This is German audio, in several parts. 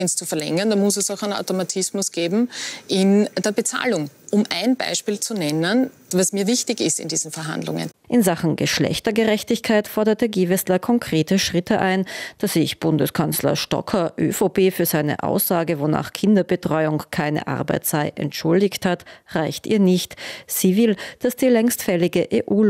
zu verlängern, da muss es auch einen Automatismus geben in der Bezahlung. Um ein Beispiel zu nennen, was mir wichtig ist in diesen Verhandlungen. In Sachen Geschlechtergerechtigkeit forderte Gewessler konkrete Schritte ein, dass sich Bundeskanzler Stocker ÖVP für seine Aussage, wonach Kinderbetreuung keine Arbeit sei, entschuldigt hat, reicht ihr nicht. Sie will, dass die längst fällige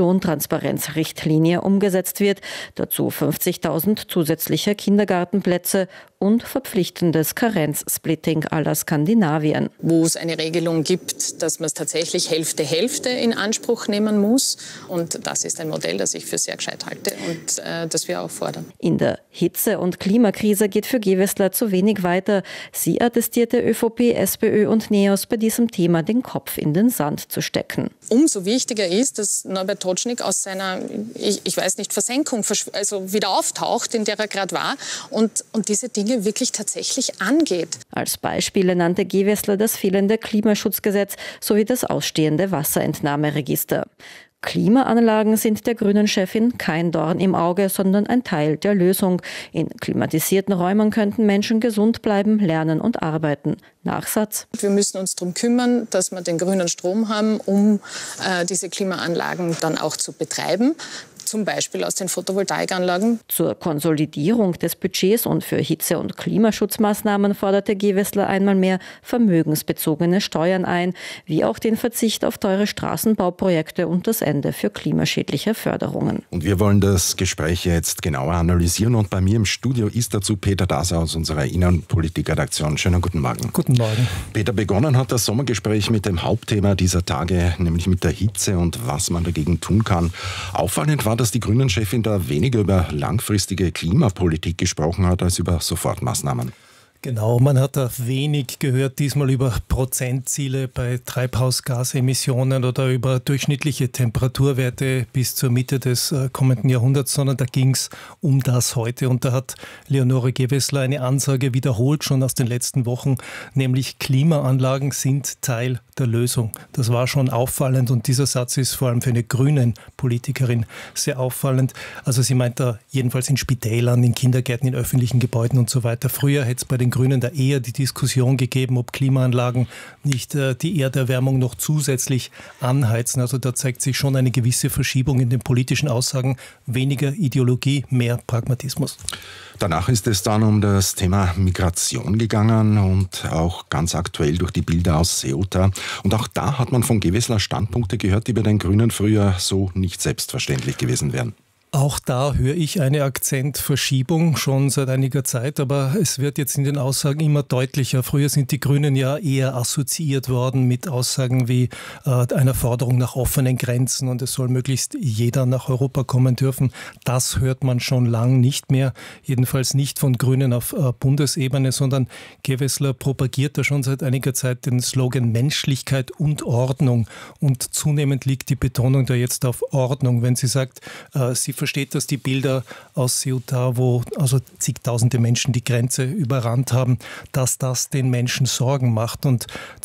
EU-Lohntransparenzrichtlinie umgesetzt wird, dazu 50.000 zusätzliche Kindergartenplätze und verpflichtendes Karenzsplitting à la Skandinavien. Wo es eine Regelung gibt, dass man es tatsächlich Hälfte in Anspruch nehmen muss. Und das ist ein Modell, das ich für sehr gescheit halte und das wir auch fordern. In der Hitze- und Klimakrise geht für Gewessler zu wenig weiter. Sie attestierte ÖVP, SPÖ und NEOS bei diesem Thema den Kopf in den Sand zu stecken. Umso wichtiger ist, dass Norbert Totschnig aus seiner, ich weiß nicht, Versenkung wieder auftaucht, in der er gerade war und diese Dinge wirklich tatsächlich angeht. Als Beispiele nannte Gewessler das fehlende Klimaschutzgesetz sowie das ausstehende Wasserentnahmeregister. Klimaanlagen sind der grünen Chefin kein Dorn im Auge, sondern ein Teil der Lösung. In klimatisierten Räumen könnten Menschen gesund bleiben, lernen und arbeiten. Nachsatz: Wir müssen uns darum kümmern, dass wir den grünen Strom haben, um diese Klimaanlagen dann auch zu betreiben. Zum Beispiel aus den Photovoltaikanlagen. Zur Konsolidierung des Budgets und für Hitze- und Klimaschutzmaßnahmen forderte Gewessler einmal mehr vermögensbezogene Steuern ein, wie auch den Verzicht auf teure Straßenbauprojekte und das Ende für klimaschädliche Förderungen. Und wir wollen das Gespräch jetzt genauer analysieren und bei mir im Studio ist dazu Peter Daser aus unserer Innenpolitik-Redaktion. Schönen guten Morgen. Guten Morgen. Peter, begonnen hat das Sommergespräch mit dem Hauptthema dieser Tage, nämlich mit der Hitze und was man dagegen tun kann. Auffallend war, dass die Grünen-Chefin da weniger über langfristige Klimapolitik gesprochen hat als über Sofortmaßnahmen. Genau, man hat da wenig gehört diesmal über Prozentziele bei Treibhausgasemissionen oder über durchschnittliche Temperaturwerte bis zur Mitte des kommenden Jahrhunderts, sondern da ging es um das heute. Und da hat Leonore Gewessler eine Ansage wiederholt, schon aus den letzten Wochen, nämlich Klimaanlagen sind Teil der Lösung. Das war schon auffallend und dieser Satz ist vor allem für eine grünen Politikerin sehr auffallend. Also sie meint da jedenfalls in Spitälern, in Kindergärten, in öffentlichen Gebäuden und so weiter. Früher hätte es bei den Grünen da eher die Diskussion gegeben, ob Klimaanlagen nicht die Erderwärmung noch zusätzlich anheizen. Also da zeigt sich schon eine gewisse Verschiebung in den politischen Aussagen. Weniger Ideologie, mehr Pragmatismus. Danach ist es dann um das Thema Migration gegangen und auch ganz aktuell durch die Bilder aus Ceuta. Und auch da hat man von Gewessler Standpunkte gehört, die bei den Grünen früher so nicht selbstverständlich gewesen wären. Auch da höre ich eine Akzentverschiebung schon seit einiger Zeit, aber es wird jetzt in den Aussagen immer deutlicher. Früher sind die Grünen ja eher assoziiert worden mit Aussagen wie einer Forderung nach offenen Grenzen und es soll möglichst jeder nach Europa kommen dürfen. Das hört man schon lang nicht mehr, jedenfalls nicht von Grünen auf Bundesebene, sondern Gewessler propagiert da schon seit einiger Zeit den Slogan Menschlichkeit und Ordnung und zunehmend liegt die Betonung da jetzt auf Ordnung, wenn sie sagt, sie versteht, dass die Bilder aus Ceuta, wo also zigtausende Menschen die Grenze überrannt haben, dass das den Menschen Sorgen macht. Und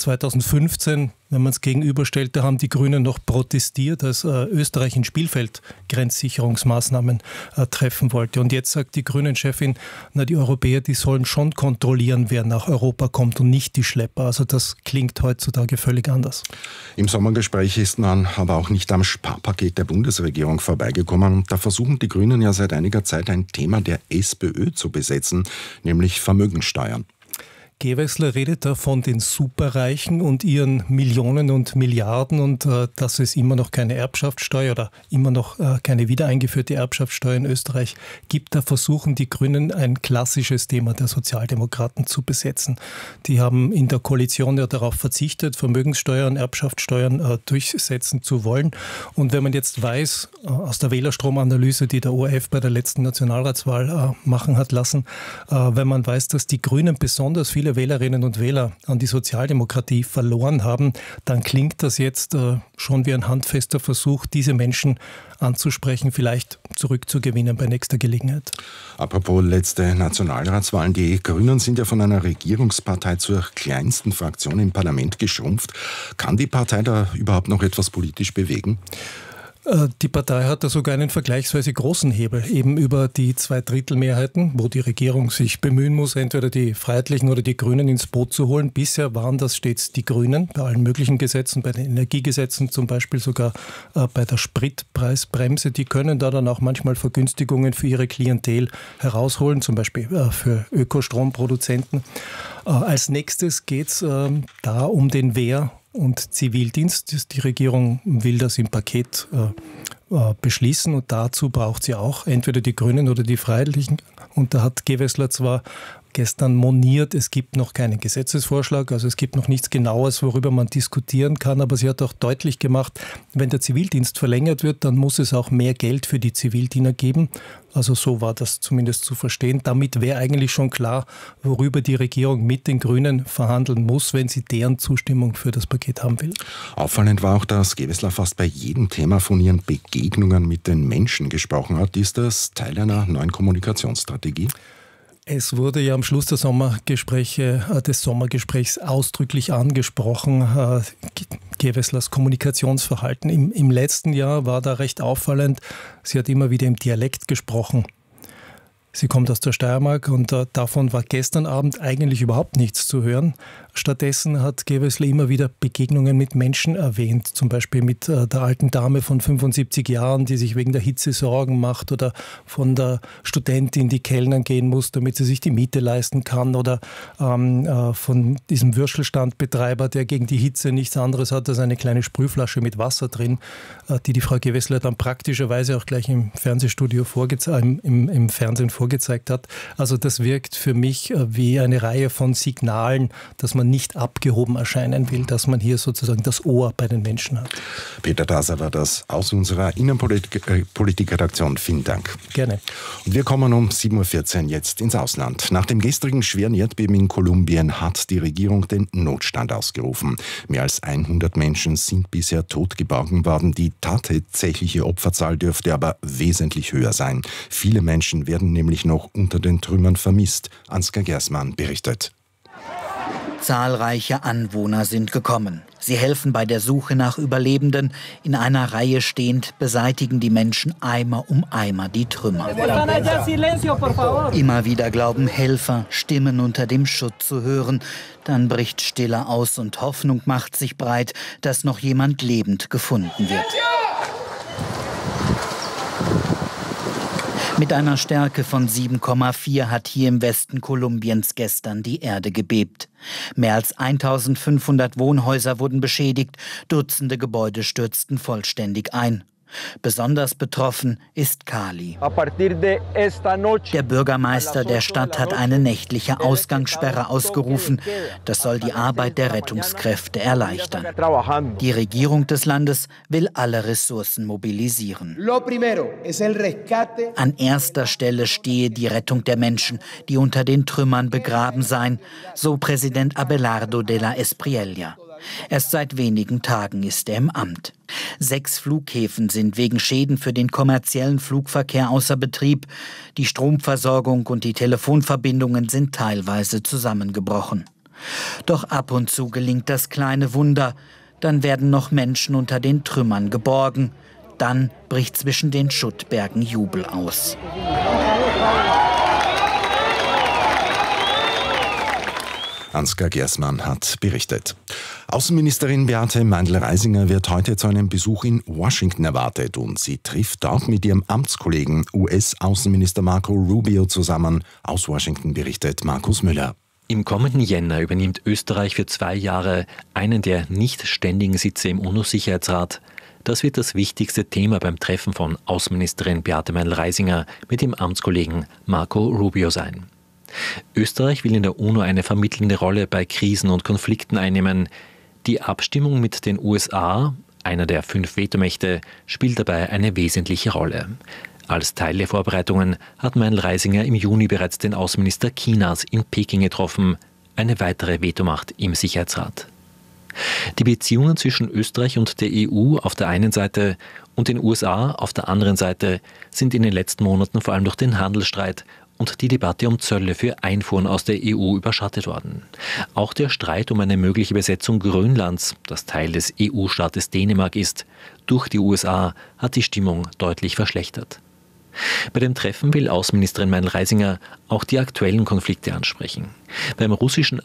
2015, wenn man es gegenüberstellt, da haben die Grünen noch protestiert, als Österreich in Spielfeld Grenzsicherungsmaßnahmen treffen wollte. Und jetzt sagt die Grünen-Chefin, die Europäer, die sollen schon kontrollieren, wer nach Europa kommt und nicht die Schlepper. Also das klingt heutzutage völlig anders. Im Sommergespräch ist man aber auch nicht am Sparpaket der Bundesregierung vorbeigekommen. Da versuchen die Grünen ja seit einiger Zeit ein Thema der SPÖ zu besetzen, nämlich Vermögensteuern. Gewessler redet da von den Superreichen und ihren Millionen und Milliarden und dass es immer noch keine Erbschaftssteuer oder immer noch keine wiedereingeführte Erbschaftssteuer in Österreich gibt. Da versuchen die Grünen ein klassisches Thema der Sozialdemokraten zu besetzen. Die haben in der Koalition ja darauf verzichtet, Vermögenssteuern, Erbschaftssteuern durchsetzen zu wollen. Und wenn man jetzt weiß, aus der Wählerstromanalyse, die der ORF bei der letzten Nationalratswahl machen hat lassen, wenn man weiß, dass die Grünen besonders viele Wählerinnen und Wähler an die Sozialdemokratie verloren haben, dann klingt das jetzt schon wie ein handfester Versuch, diese Menschen anzusprechen, vielleicht zurückzugewinnen bei nächster Gelegenheit. Apropos letzte Nationalratswahlen, die Grünen sind ja von einer Regierungspartei zur kleinsten Fraktion im Parlament geschrumpft. Kann die Partei da überhaupt noch etwas politisch bewegen? Die Partei hat da sogar einen vergleichsweise großen Hebel, eben über die 2/3 wo die Regierung sich bemühen muss, entweder die Freiheitlichen oder die Grünen ins Boot zu holen. Bisher waren das stets die Grünen, bei allen möglichen Gesetzen, bei den Energiegesetzen zum Beispiel, sogar bei der Spritpreisbremse. Die können da dann auch manchmal Vergünstigungen für ihre Klientel herausholen, zum Beispiel für Ökostromproduzenten. Als nächstes geht es da um den Wehr- und Zivildienst. Die Regierung will das im Paket beschließen und dazu braucht sie auch entweder die Grünen oder die Freiheitlichen. Und da hat Gewessler zwar gestern moniert, es gibt noch keinen Gesetzesvorschlag, also es gibt noch nichts Genaues, worüber man diskutieren kann, aber sie hat auch deutlich gemacht, wenn der Zivildienst verlängert wird, dann muss es auch mehr Geld für die Zivildiener geben. Also so war das zumindest zu verstehen. Damit wäre eigentlich schon klar, worüber die Regierung mit den Grünen verhandeln muss, wenn sie deren Zustimmung für das Paket haben will. Auffallend war auch, dass Gewessler fast bei jedem Thema von ihren Begegnungen mit den Menschen gesprochen hat. Ist das Teil einer neuen Kommunikationsstrategie? Es wurde ja am Schluss des Sommergesprächs ausdrücklich angesprochen, Gewesslers Kommunikationsverhalten. Im letzten Jahr war da recht auffallend, sie hat immer wieder im Dialekt gesprochen. Sie kommt aus der Steiermark und davon war gestern Abend eigentlich überhaupt nichts zu hören. Stattdessen hat Gewessler immer wieder Begegnungen mit Menschen erwähnt, zum Beispiel mit der alten Dame von 75 Jahren, die sich wegen der Hitze Sorgen macht, oder von der Studentin, die kellnern gehen muss, damit sie sich die Miete leisten kann, oder von diesem Würstelstandbetreiber, der gegen die Hitze nichts anderes hat als eine kleine Sprühflasche mit Wasser drin, die Frau Gewessler dann praktischerweise auch gleich im Fernsehstudio im Fernsehen vorgezeigt hat. Also das wirkt für mich wie eine Reihe von Signalen, dass man nicht abgehoben erscheinen will, dass man hier sozusagen das Ohr bei den Menschen hat. Peter Daser war das aus unserer Innenpolitik-Redaktion. Vielen Dank. Gerne. Und wir kommen um 7.14 Uhr jetzt ins Ausland. Nach dem gestrigen schweren Erdbeben in Kolumbien hat die Regierung den Notstand ausgerufen. Mehr als 100 Menschen sind bisher tot geborgen worden. Die tatsächliche Opferzahl dürfte aber wesentlich höher sein. Viele Menschen werden nämlich noch unter den Trümmern vermisst. Ansgar Gersmann berichtet. Zahlreiche Anwohner sind gekommen. Sie helfen bei der Suche nach Überlebenden. In einer Reihe stehend beseitigen die Menschen Eimer um Eimer die Trümmer. Immer wieder glauben Helfer, Stimmen unter dem Schutt zu hören. Dann bricht Stille aus und Hoffnung macht sich breit, dass noch jemand lebend gefunden wird. Mit einer Stärke von 7,4 hat hier im Westen Kolumbiens gestern die Erde gebebt. Mehr als 1500 Wohnhäuser wurden beschädigt, Dutzende Gebäude stürzten vollständig ein. Besonders betroffen ist Cali. Der Bürgermeister der Stadt hat eine nächtliche Ausgangssperre ausgerufen. Das soll die Arbeit der Rettungskräfte erleichtern. Die Regierung des Landes will alle Ressourcen mobilisieren. An erster Stelle stehe die Rettung der Menschen, die unter den Trümmern begraben seien, so Präsident Abelardo de la Espriella. Erst seit wenigen Tagen ist er im Amt. 6 Flughäfen sind wegen Schäden für den kommerziellen Flugverkehr außer Betrieb. Die Stromversorgung und die Telefonverbindungen sind teilweise zusammengebrochen. Doch ab und zu gelingt das kleine Wunder. Dann werden noch Menschen unter den Trümmern geborgen. Dann bricht zwischen den Schuttbergen Jubel aus. Ansgar Gersmann hat berichtet. Außenministerin Beate Meindl-Reisinger wird heute zu einem Besuch in Washington erwartet und sie trifft dort mit ihrem Amtskollegen US-Außenminister Marco Rubio zusammen. Aus Washington berichtet Markus Müller. Im kommenden Jänner übernimmt Österreich für 2 Jahre einen der nicht ständigen Sitze im UNO-Sicherheitsrat. Das wird das wichtigste Thema beim Treffen von Außenministerin Beate Meindl-Reisinger mit dem Amtskollegen Marco Rubio sein. Österreich will in der UNO eine vermittelnde Rolle bei Krisen und Konflikten einnehmen. Die Abstimmung mit den USA, einer der 5 Vetomächte, spielt dabei eine wesentliche Rolle. Als Teil der Vorbereitungen hat Meindl-Reisinger im Juni bereits den Außenminister Chinas in Peking getroffen, eine weitere Vetomacht im Sicherheitsrat. Die Beziehungen zwischen Österreich und der EU auf der einen Seite und den USA auf der anderen Seite sind in den letzten Monaten vor allem durch den Handelsstreit und die Debatte um Zölle für Einfuhren aus der EU überschattet worden. Auch der Streit um eine mögliche Besetzung Grönlands, das Teil des EU-Staates Dänemark ist, durch die USA, hat die Stimmung deutlich verschlechtert. Bei dem Treffen will Außenministerin Meindl-Reisinger auch die aktuellen Konflikte ansprechen. Beim russischen